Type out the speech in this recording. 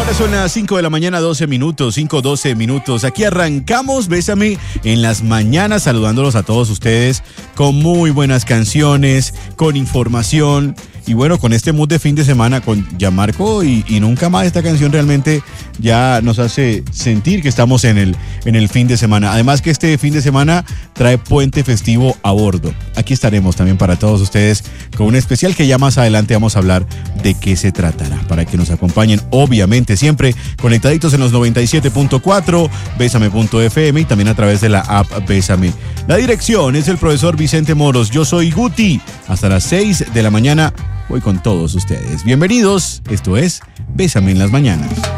Son las 5 de la mañana, 12 minutos, 5:12 minutos. Aquí arrancamos Bésame en las mañanas, saludándolos a todos ustedes con muy buenas canciones, con información. Y bueno, con este mood de fin de semana, con Gianmarco y Nunca Más, esta canción realmente ya nos hace sentir que estamos en el fin de semana. Además que este fin de semana trae puente festivo a bordo. Aquí estaremos también para todos ustedes con un especial que ya más adelante vamos a hablar de qué se tratará, para que nos acompañen, obviamente, siempre conectaditos en los 97.4, Bésame.fm y también a través de la app Bésame. La dirección es el profesor Vicente Moros. Yo soy Guti. Hasta las 6 de la mañana voy con todos ustedes. Bienvenidos. Esto es Bésame en las mañanas.